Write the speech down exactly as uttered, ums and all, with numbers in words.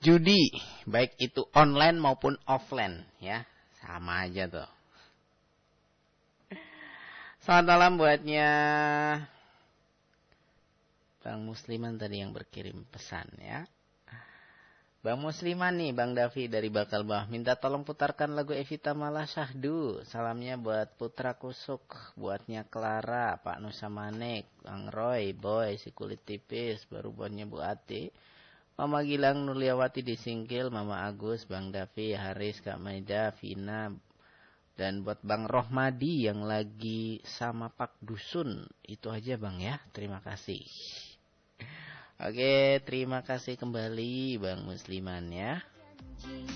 judi, baik itu online maupun offline ya, sama aja tuh. Selamat malam buatnya Bang Musliman tadi yang berkirim pesan ya. Bang Musliman nih, Bang Davi dari Bakal Bah, minta tolong putarkan lagu Evita Mala Syahdu. Salamnya buat Putra Kusuk, buatnya Clara, Pak Nusa Manik, Bang Roy, Boy, si kulit tipis, baru buatnya Bu Ati, Mama Gilang Nurliawati di Singkil, Mama Agus, Bang Davi, Haris, Kak Maida, Vina, dan buat Bang Rohmadi yang lagi sama Pak Dusun. Itu aja Bang ya, terima kasih. Oke, terima kasih kembali Bang Musliman ya.